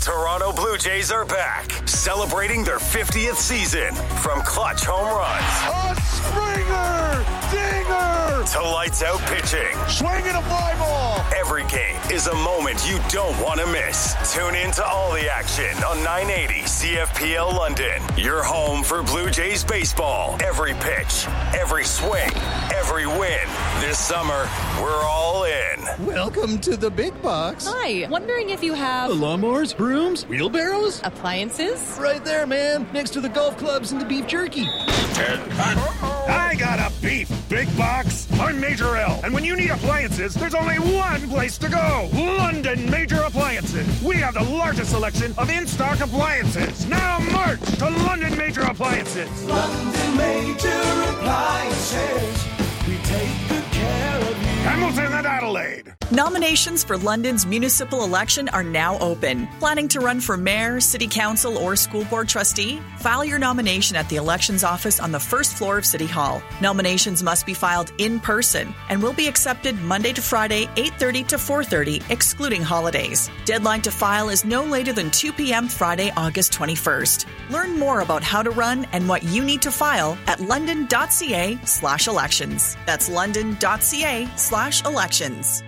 Toronto Blue Jays are back, celebrating their 50th season. From clutch home runs, a Springer, dinger, to lights out pitching. Swinging a fly ball. Every game is a moment you don't want to miss. Tune in to all the action on 980 CFPL London. Your home for Blue Jays baseball. Every pitch, every swing, every win. This summer, we're all in. Welcome to the big box. Hi, wondering if you have lawnmowers, brooms, wheelbarrows? Appliances? Right there, man. Next to the golf clubs and the beef jerky. I got a beef big box. I'm Major L. And when you need appliances, there's only one place to go. London Major Appliances. We have the largest selection of in-stock appliances. Now march to London Major Appliances. London Major Appliances. We take good care of you. Hamilton and Adelaide. Nominations for London's municipal election are now open. Planning to run for mayor, city council, or school board trustee? File your nomination at the elections office on the first floor of City Hall. Nominations must be filed in person and will be accepted Monday to Friday, 8:30 to 4:30, excluding holidays. Deadline to file is no later than 2 p.m. Friday, August 21st. Learn more about how to run and what you need to file at london.ca/elections. That's london.ca/elections.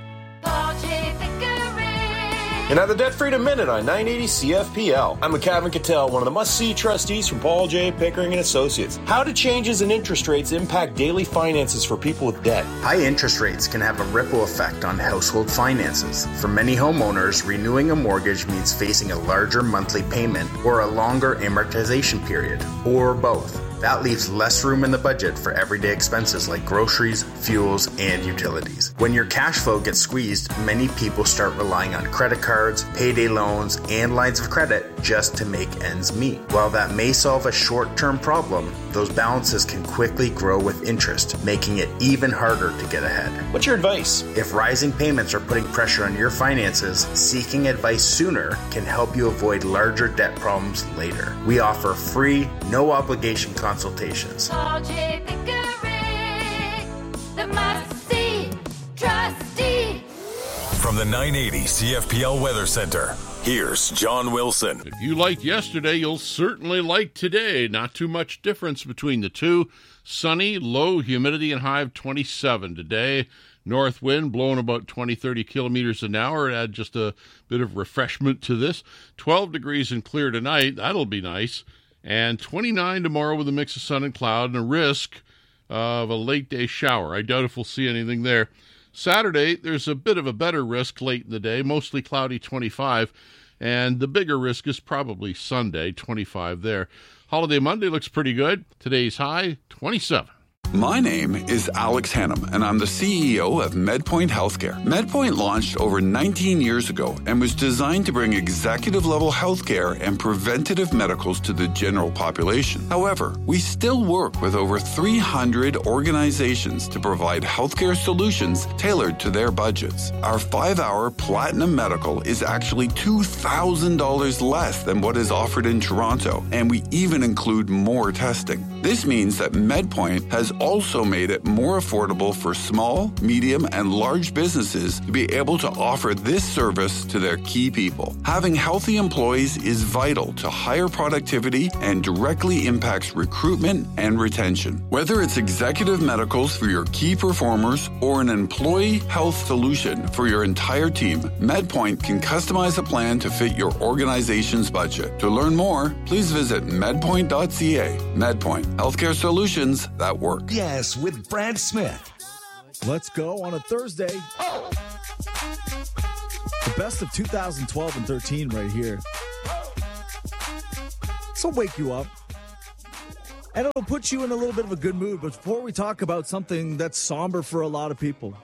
And now the Debt Freedom Minute on 980 CFPL. I'm McCavin Cattell, one of the must-see trustees from Paul J. Pickering & Associates. How do changes in interest rates impact daily finances for people with debt? High interest rates can have a ripple effect on household finances. For many homeowners, renewing a mortgage means facing a larger monthly payment or a longer amortization period, or both. That leaves less room in the budget for everyday expenses like groceries, fuels, and utilities. When your cash flow gets squeezed, many people start relying on credit cards, payday loans, and lines of credit just to make ends meet. While that may solve a short-term problem, those balances can quickly grow with interest, making it even harder to get ahead. What's your advice? If rising payments are putting pressure on your finances, seeking advice sooner can help you avoid larger debt problems later. We offer free, no-obligation consultations. Paul J. Pickering, the must-see trustee. From the 980 CFPL Weather Center, here's John Wilson. If you liked yesterday, you'll certainly like today. Not too much difference between the two. Sunny, low humidity and high of 27 today. North wind blowing about 20-30 kilometers an hour. Add just a bit of refreshment to this. 12 degrees and clear tonight. That'll be nice. And 29 tomorrow with a mix of sun and cloud and a risk of a late day shower. I doubt if we'll see anything there. Saturday, there's a bit of a better risk late in the day, mostly cloudy 25, and the bigger risk is probably Sunday, 25 there. Holiday Monday looks pretty good. Today's high, 27. My name is Alex Hannum, and I'm the CEO of MedPoint Healthcare. MedPoint launched over 19 years ago and was designed to bring executive-level healthcare and preventative medicals to the general population. However, we still work with over 300 organizations to provide healthcare solutions tailored to their budgets. Our 5-hour Platinum Medical is actually $2,000 less than what is offered in Toronto, and we even include more testing. This means that MedPoint has also made it more affordable for small, medium, and large businesses to be able to offer this service to their key people. Having healthy employees is vital to higher productivity and directly impacts recruitment and retention. Whether it's executive medicals for your key performers or an employee health solution for your entire team, MedPoint can customize a plan to fit your organization's budget. To learn more, please visit medpoint.ca. MedPoint, healthcare solutions that work. Yes, with Brad Smith. Let's go on a Thursday. The best of 2012 and 13 right here. So wake you up. And it'll put you in a little bit of a good mood. But before we talk about something that's somber for a lot of people,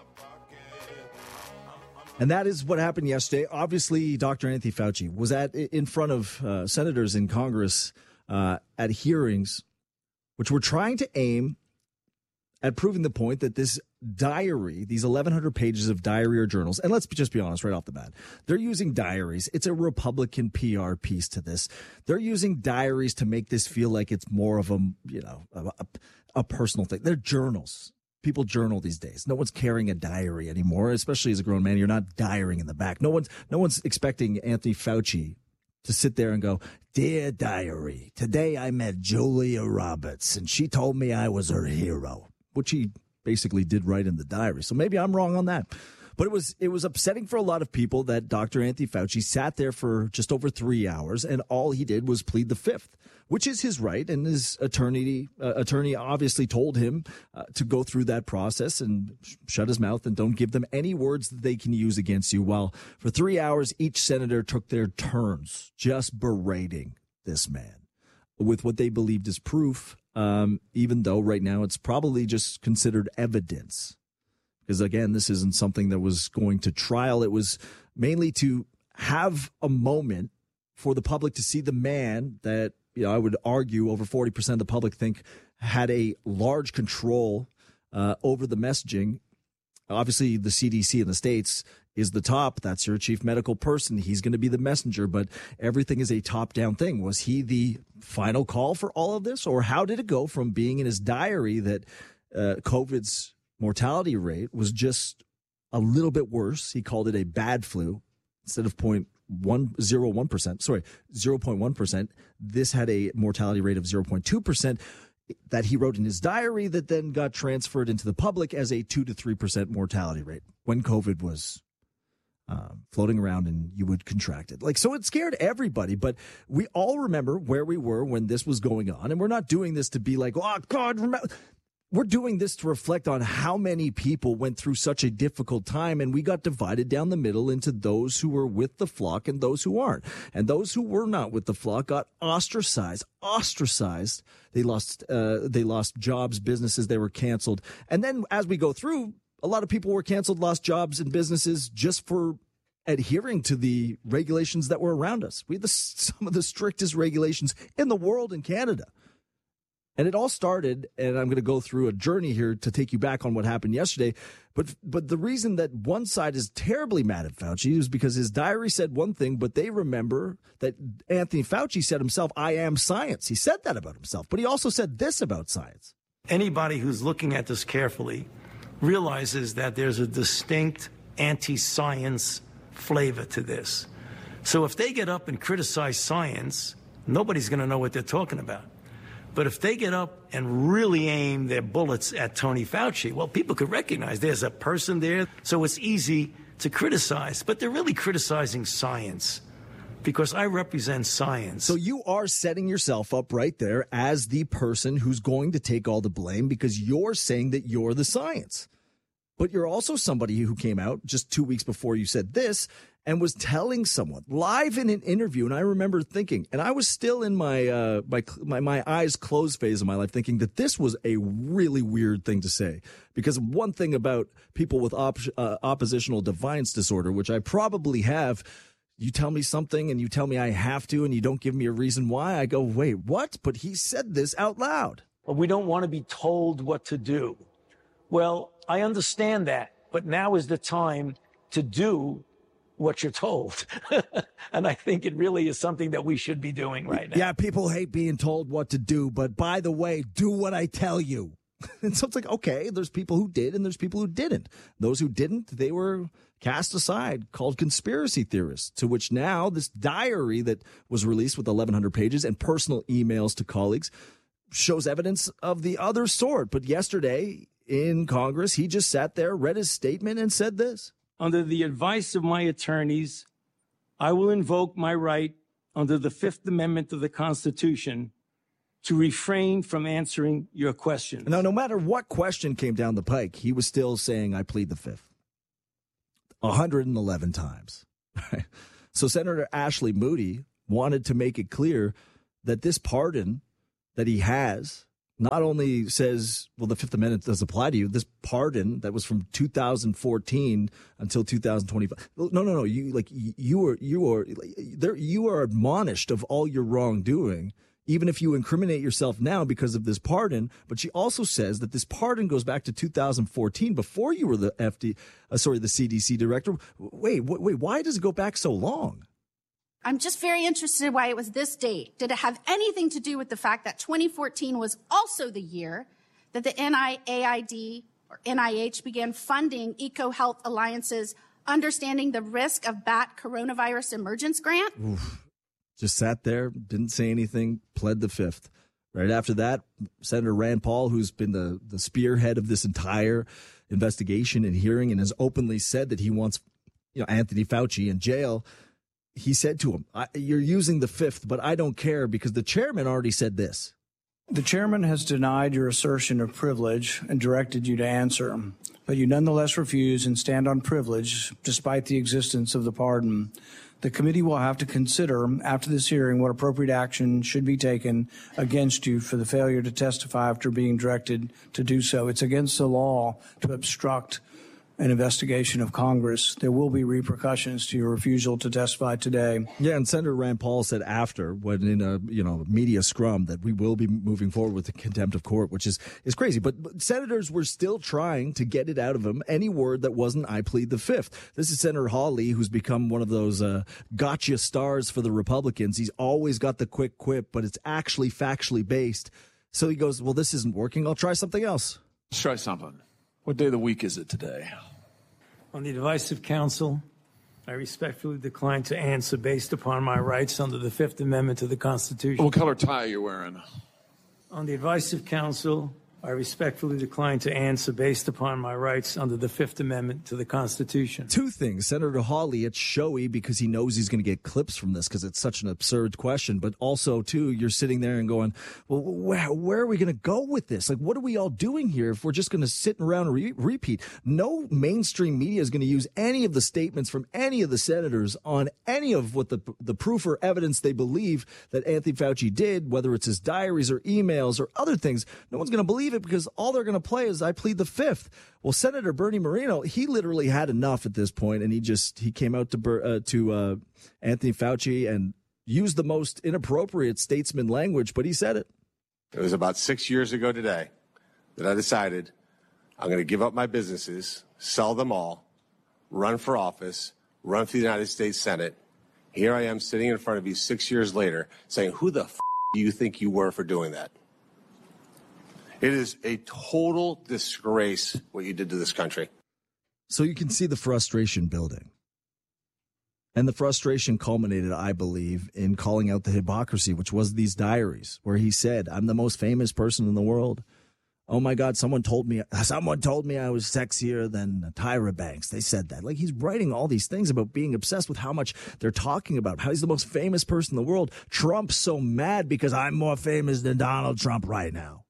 and that is what happened yesterday. Obviously, Dr. Anthony Fauci was in front of senators in Congress at hearings, which were trying to aim at proving the point that this diary, these 1,100 pages of diary or journals, and let's just be honest right off the bat, they're using diaries. It's a Republican PR piece to this. They're using diaries to make this feel like it's more of a personal thing. They're journals. People journal these days. No one's carrying a diary anymore, especially as a grown man. You're not diarying in the back. No one's expecting Anthony Fauci to sit there and go, "Dear diary, today I met Julia Roberts, and she told me I was her hero," which he basically did write in the diary. So maybe I'm wrong on that. But it was upsetting for a lot of people that Dr. Anthony Fauci sat there for just over 3 hours, and all he did was plead the fifth, which is his right. And his attorney obviously told him to go through that process and shut his mouth and don't give them any words that they can use against you. While for 3 hours, each senator took their turns just berating this man with what they believed is proof, even though right now it's probably just considered evidence. Because, again, this isn't something that was going to trial. It was mainly to have a moment for the public to see the man that, I would argue over 40% of the public think had a large control over the messaging. Obviously, the CDC in the States is the top. That's your chief medical person. He's going to be the messenger, but everything is a top-down thing. Was he the final call for all of this? Or how did it go from being in his diary that COVID's mortality rate was just a little bit worse? He called it a bad flu instead of 0.1%. This had a mortality rate of 0.2% that he wrote in his diary that then got transferred into the public as a 2 to 3% mortality rate when COVID was floating around and you would contract it. So it scared everybody, but we all remember where we were when this was going on. And we're not doing this to be like, oh, God, remember. We're doing this to reflect on how many people went through such a difficult time, and we got divided down the middle into those who were with the flock and those who aren't. And those who were not with the flock got ostracized. They lost jobs, businesses, they were canceled. And then as we go through, a lot of people were canceled, lost jobs and businesses just for adhering to the regulations that were around us. We had some of the strictest regulations in the world in Canada. And it all started, and I'm going to go through a journey here to take you back on what happened yesterday. But the reason that one side is terribly mad at Fauci is because his diary said one thing, but they remember that Anthony Fauci said himself, "I am science." He said that about himself, but he also said this about science. Anybody who's looking at this carefully realizes that there's a distinct anti-science flavor to this. So if they get up and criticize science, nobody's going to know what they're talking about. But if they get up and really aim their bullets at Tony Fauci, well, people could recognize there's a person there, so it's easy to criticize. But they're really criticizing science because I represent science. So you are setting yourself up right there as the person who's going to take all the blame because you're saying that you're the science. But you're also somebody who came out just 2 weeks before you said this and was telling someone live in an interview. And I remember thinking, and I was still in my my eyes closed phase of my life, thinking that this was a really weird thing to say. Because one thing about people with oppositional defiance disorder, which I probably have, you tell me something and you tell me I have to, and you don't give me a reason why. I go, wait, what? But he said this out loud. Well, we don't want to be told what to do. Well, I understand that, but now is the time to do what you're told. And I think it really is something that we should be doing right now. Yeah, people hate being told what to do, but by the way, do what I tell you. And so it's like, okay, there's people who did and there's people who didn't. Those who didn't, they were cast aside, called conspiracy theorists, to which now this diary that was released with 1,100 pages and personal emails to colleagues shows evidence of the other sort. But yesterday in Congress, he just sat there, read his statement, and said this. Under the advice of my attorneys, I will invoke my right under the Fifth Amendment of the Constitution to refrain from answering your questions. Now, no matter what question came down the pike, he was still saying, I plead the fifth. 111 times. So Senator Ashley Moody wanted to make it clear that this pardon that he has not only says, well, the Fifth Amendment does apply to you. This pardon that was from 2014 until 2025. No. You are admonished of all your wrongdoing, even if you incriminate yourself now because of this pardon. But she also says that this pardon goes back to 2014, before you were the the CDC director. Wait, why does it go back so long? I'm just very interested why it was this date. Did it have anything to do with the fact that 2014 was also the year that the NIAID or NIH began funding EcoHealth Alliance's Understanding the Risk of Bat Coronavirus Emergence Grant? Oof. Just sat there, didn't say anything, pled the fifth. Right after that, Senator Rand Paul, who's been the spearhead of this entire investigation and hearing and has openly said that he wants Anthony Fauci in jail, he said to him, you're using the fifth, but I don't care because the chairman already said this. The chairman has denied your assertion of privilege and directed you to answer, but you nonetheless refuse and stand on privilege despite the existence of the pardon. The committee will have to consider after this hearing what appropriate action should be taken against you for the failure to testify after being directed to do so. It's against the law to obstruct an investigation of Congress. There will be repercussions to your refusal to testify today. Yeah, and Senator Rand Paul said after, when in a media scrum, that we will be moving forward with the contempt of court, which is crazy. But senators were still trying to get it out of him, any word that wasn't "I plead the fifth." This is Senator Hawley, who's become one of those gotcha stars for the Republicans. He's always got the quick quip, but it's actually factually based. So he goes, well, this isn't working. I'll try something else. Let's try something. What day of the week is it today? On the advice of counsel, I respectfully decline to answer based upon my rights under the Fifth Amendment to the Constitution. What color tie are you wearing? On the advice of counsel, I respectfully decline to answer based upon my rights under the Fifth Amendment to the Constitution. Two things. Senator Hawley, it's showy because he knows he's going to get clips from this because it's such an absurd question. But also, too, you're sitting there and going, well, where are we going to go with this? Like, what are we all doing here if we're just going to sit around and repeat? No mainstream media is going to use any of the statements from any of the senators on any of what the proof or evidence they believe that Anthony Fauci did, whether it's his diaries or emails or other things. No one's going to believe it because all they're going to play is "I plead the fifth." Well, Senator Bernie Moreno, he literally had enough at this point, and he came out to Anthony Fauci and used the most inappropriate statesman language, but he said it. It was about 6 years ago today that I decided I'm going to give up my businesses, sell them all, run for office, run for the United States Senate. Here I am sitting in front of you 6 years later saying, who the do you think you were for doing that? It is a total disgrace what you did to this country. So you can see the frustration building. And the frustration culminated, I believe, in calling out the hypocrisy, which was these diaries, where he said, I'm the most famous person in the world. Oh, my God, someone told me I was sexier than Tyra Banks. They said that. Like, he's writing all these things about being obsessed with how much they're talking about, how he's the most famous person in the world. Trump's so mad because I'm more famous than Donald Trump right now.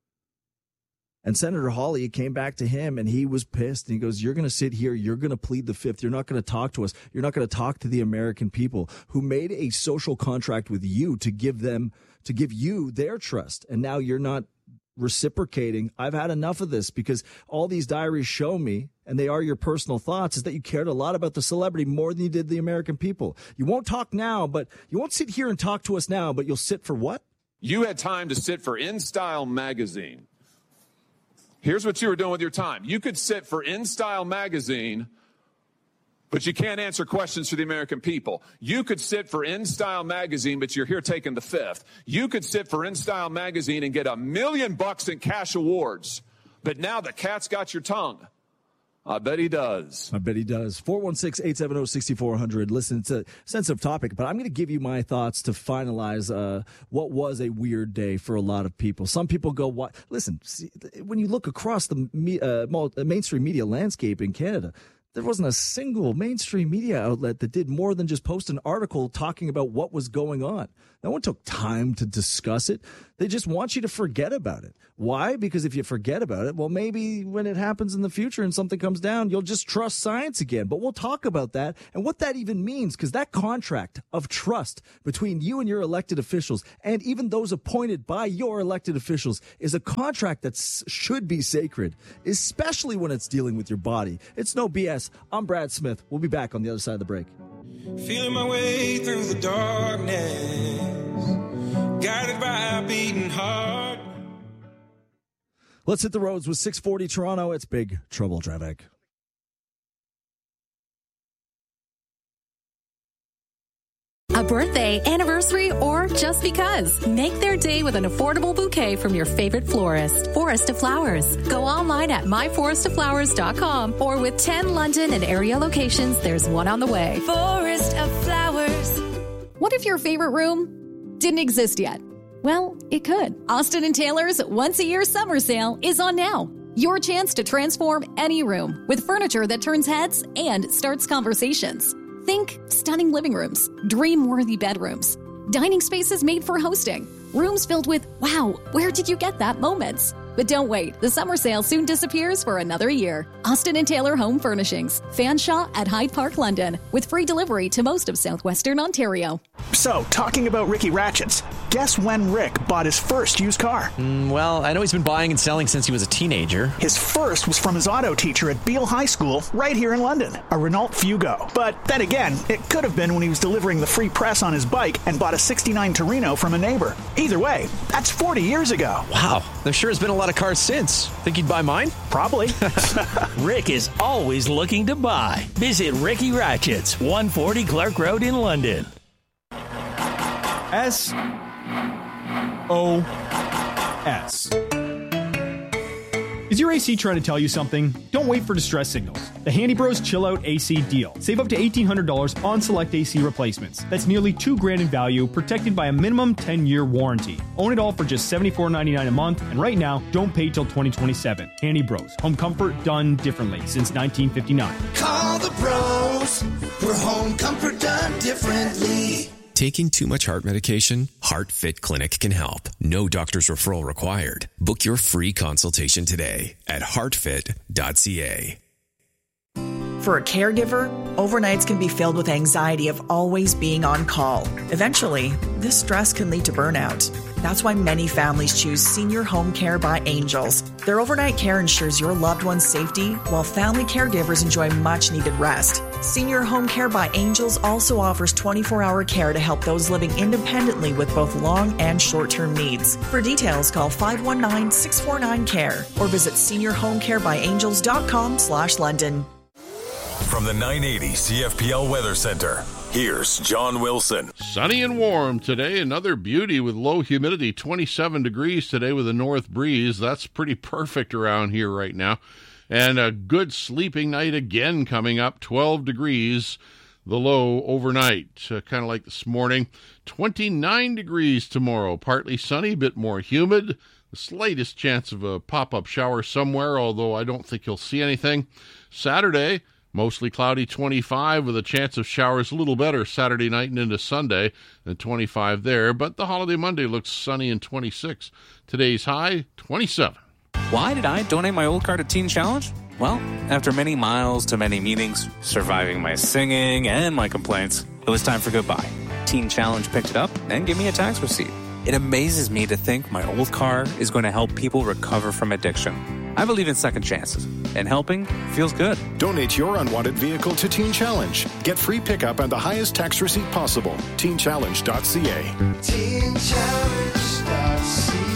And Senator Hawley came back to him, and he was pissed. And he goes, you're going to sit here. You're going to plead the fifth. You're not going to talk to us. You're not going to talk to the American people who made a social contract with you to give you their trust. And now you're not reciprocating. I've had enough of this because all these diaries show me, and they are your personal thoughts, is that you cared a lot about the celebrity more than you did the American people. You won't talk now, but you won't sit here and talk to us now, but you'll sit for what? You had time to sit for InStyle magazine. Here's what you were doing with your time. You could sit for InStyle magazine, but you can't answer questions for the American people. You could sit for InStyle magazine, but you're here taking the fifth. You could sit for InStyle magazine and get $1 million in cash awards, but now the cat's got your tongue. I bet he does. 416-870-6400. Listen, it's a sensitive topic, but I'm going to give you my thoughts to finalize what was a weird day for a lot of people. Some people go, "What?" Listen, see, when you look across the mainstream media landscape in Canada, there wasn't a single mainstream media outlet that did more than just post an article talking about what was going on. No one took time to discuss it. They just want you to forget about it. Why? Because if you forget about it, well, maybe when it happens in the future and something comes down, you'll just trust science again. But we'll talk about that and what that even means, because that contract of trust between you and your elected officials, and even those appointed by your elected officials, is a contract that should be sacred, especially when it's dealing with your body. It's no BS. I'm Brad Smith. We'll be back on the other side of the break. Feeling my way through the darkness, guided by a beating heart. Let's hit the roads with 640 Toronto. It's Big Trouble traffic. A birthday, anniversary, or just because. Make their day with an affordable bouquet from your favorite florist. Forest of Flowers. Go online at myforestoflowers.com, or with 10 London and area locations, there's one on the way. Forest of Flowers. What if your favorite room didn't exist yet? Well, it could. Austin & Taylor's once-a-year summer sale is on now. Your chance to transform any room with furniture that turns heads and starts conversations. Think stunning living rooms, dream-worthy bedrooms, dining spaces made for hosting, rooms filled with, wow, where did you get that moments? But don't wait, the summer sale soon disappears for another year. Austin & Taylor Home Furnishings, Fanshawe at Hyde Park, London, with free delivery to most of southwestern Ontario. So, talking about Ricky Ratchets, guess when Rick bought his first used car? Well, I know he's been buying and selling since he was a teenager. His first was from his auto teacher at Beale High School, right here in London, a Renault Fugo. But then again, it could have been when he was delivering the free press on his bike and bought a '69 Torino from a neighbor. Either way, that's 40 years ago. Wow, there sure has been a lot of cars since. Think he'd buy mine? Probably. Rick is always looking to buy. Visit Ricky Ratchets, 140 Clark Road in London. SOS. Is your AC trying to tell you something? Don't wait for distress signals. The Handy Bros Chill Out AC deal. Save up to $1,800 on select AC replacements. That's nearly $2,000 in value, protected by a minimum 10-year warranty. Own it all for just $74.99 a month, and right now, don't pay till 2027. Handy Bros. Home comfort done differently since 1959. Call the bros for home comfort done differently. Taking too much heart medication? HeartFit Clinic can help. No doctor's referral required. Book your free consultation today at heartfit.ca. For a caregiver, overnights can be filled with anxiety of always being on call. Eventually, this stress can lead to burnout. That's why many families choose Senior Home Care by Angels. Their overnight care ensures your loved one's safety, while family caregivers enjoy much-needed rest. Senior Home Care by Angels also offers 24-hour care to help those living independently with both long and short-term needs. For details, call 519-649-CARE or visit seniorhomecarebyangels.com/London. From the 980 CFPL Weather Center, here's John Wilson. Sunny and warm today. Another beauty with low humidity, 27 degrees today with a north breeze. That's pretty perfect around here right now. And a good sleeping night again coming up, 12 degrees, the low overnight, kind of like this morning. 29 degrees tomorrow, partly sunny, a bit more humid. The slightest chance of a pop-up shower somewhere, although I don't think you'll see anything. Saturday, mostly cloudy, 25, with a chance of showers a little better Saturday night and into Sunday, and 25 there. But the holiday Monday looks sunny and 26. Today's high, 27. Why did I donate my old car to Teen Challenge? Well, after many miles to many meetings, surviving my singing and my complaints, it was time for goodbye. Teen Challenge picked it up and gave me a tax receipt. It amazes me to think my old car is going to help people recover from addiction. I believe in second chances, and helping feels good. Donate your unwanted vehicle to Teen Challenge. Get free pickup and the highest tax receipt possible. TeenChallenge.ca. TeenChallenge.ca.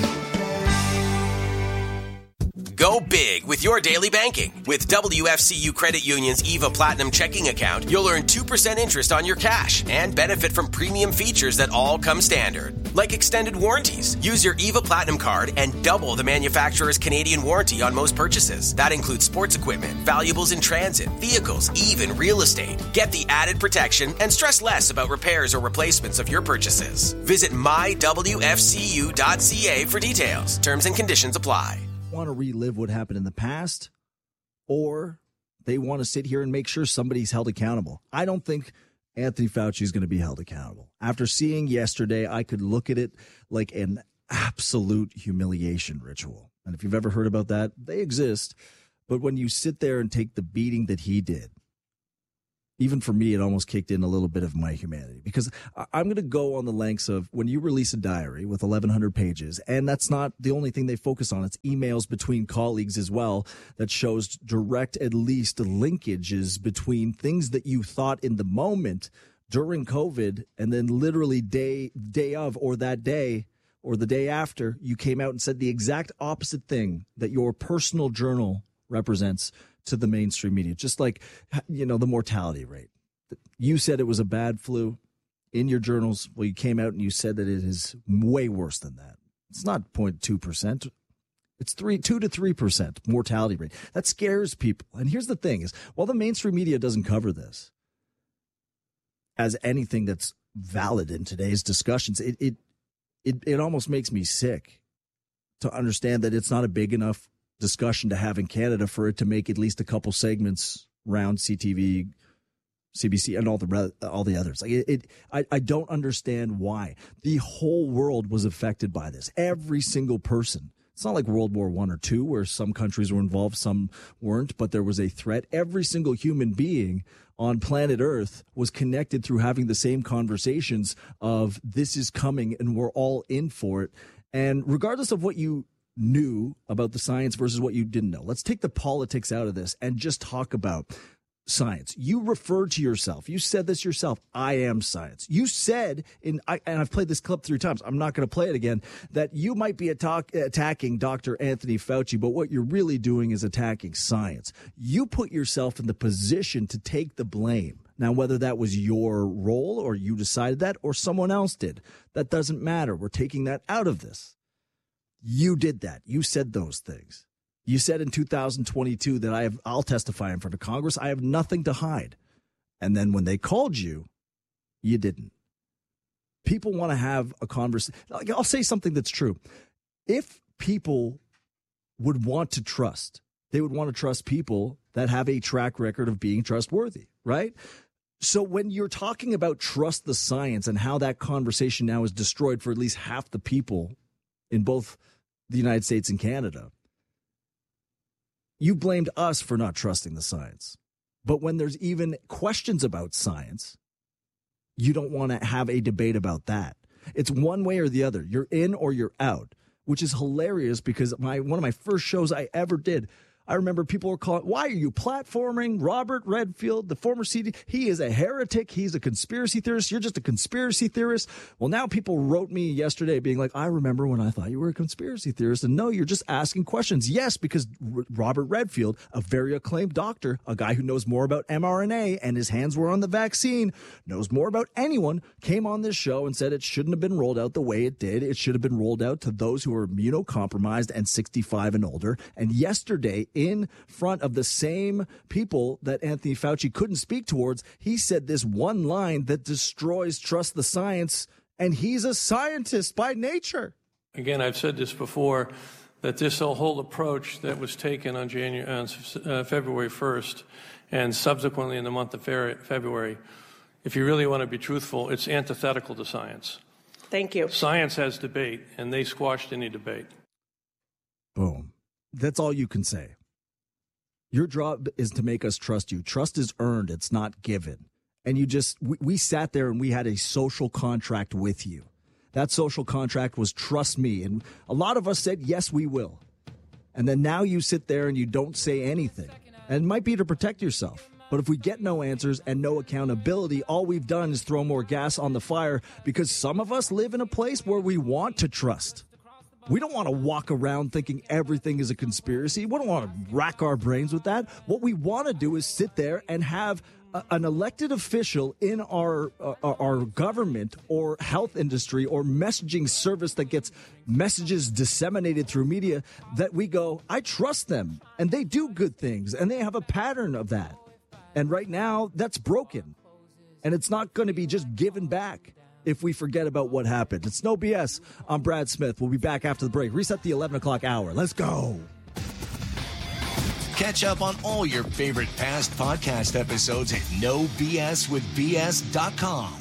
Go big with your daily banking. With WFCU Credit Union's EVA Platinum checking account, you'll earn 2% interest on your cash and benefit from premium features that all come standard, like extended warranties. Use your EVA Platinum card and double the manufacturer's Canadian warranty on most purchases. That includes sports equipment, valuables in transit, vehicles, even real estate. Get the added protection and stress less about repairs or replacements of your purchases. Visit mywfcu.ca for details. Terms and conditions apply. Want to relive what happened in the past, or they want to sit here and make sure somebody's held accountable. I don't think Anthony Fauci is going to be held accountable. After seeing yesterday, I could look at it like an absolute humiliation ritual. And if you've ever heard about that, they exist. But when you sit there and take the beating that he did, even for me, it almost kicked in a little bit of my humanity, because I'm going to go on the lengths of when you release a diary with 1,100 pages, and that's not the only thing they focus on. It's emails between colleagues as well that shows direct, at least, linkages between things that you thought in the moment during COVID, and then literally day of, or that day, or the day after, you came out and said the exact opposite thing that your personal journal represents to the mainstream media, just like, you know, the mortality rate. You said it was a bad flu in your journals. Well, you came out and you said that it is way worse than that. It's not 0.2%. It's 2 to 3% mortality rate. That scares people. And here's the thing is, while the mainstream media doesn't cover this, as anything that's valid in today's discussions. It almost makes me sick to understand that it's not a big enough discussion to have in Canada for it to make at least a couple segments around CTV, CBC, and all the others. I don't understand why. The whole world was affected by this. Every single person. It's not like World War I or II, where some countries were involved, some weren't, but there was a threat. Every single human being on planet Earth was connected through having the same conversations of this is coming and we're all in for it. And regardless of what you knew about the science versus what you didn't know, let's take the politics out of this and just talk about science. You referred to yourself. You said this yourself. I am science. You said, and I've played this clip 3 times. I'm not going to play it again, that you might be attacking Dr. Anthony Fauci, but what you're really doing is attacking science. You put yourself in the position to take the blame. Now, whether that was your role or you decided that or someone else did, that doesn't matter. We're taking that out of this. You did that. You said those things. You said in 2022 that I'll testify in front of Congress. I have nothing to hide. And then when they called you, you didn't. People want to have a conversation. I'll say something that's true. If people would want to trust, they would want to trust people that have a track record of being trustworthy, right? So when you're talking about trust the science and how that conversation now is destroyed for at least half the people in both the United States and Canada, you blamed us for not trusting the science. But when there's even questions about science, you don't want to have a debate about that. It's one way or the other. You're in or you're out, which is hilarious because one of my first shows I ever did, I remember people were calling, why are you platforming Robert Redfield, the former CD? He is a heretic. He's a conspiracy theorist. You're just a conspiracy theorist. Well, now people wrote me yesterday being like, I remember when I thought you were a conspiracy theorist. And no, you're just asking questions. Yes, because Robert Redfield, a very acclaimed doctor, a guy who knows more about mRNA and his hands were on the vaccine, knows more about anyone, came on this show and said it shouldn't have been rolled out the way it did. It should have been rolled out to those who are immunocompromised and 65 and older. And yesterday, in front of the same people that Anthony Fauci couldn't speak towards, he said this one line that destroys trust the science, and he's a scientist by nature. Again, I've said this before, that this whole approach that was taken on February 1st and subsequently in the month of February, if you really want to be truthful, it's antithetical to science. Thank you. Science has debate, and they squashed any debate. Boom. That's all you can say. Your job is to make us trust you. Trust is earned. It's not given. And we sat there and we had a social contract with you. That social contract was trust me. And a lot of us said, yes, we will. And then now you sit there and you don't say anything. And it might be to protect yourself. But if we get no answers and no accountability, all we've done is throw more gas on the fire because some of us live in a place where we want to trust. We don't want to walk around thinking everything is a conspiracy. We don't want to rack our brains with that. What we want to do is sit there and have an elected official in our government or health industry or messaging service that gets messages disseminated through media that we go, I trust them and they do good things and they have a pattern of that. And right now that's broken and it's not going to be just given back if we forget about what happened. It's No BS. I'm Brad Smith. We'll be back after the break. Reset the 11 o'clock hour. Let's go. Catch up on all your favorite past podcast episodes at nobswithbs.com.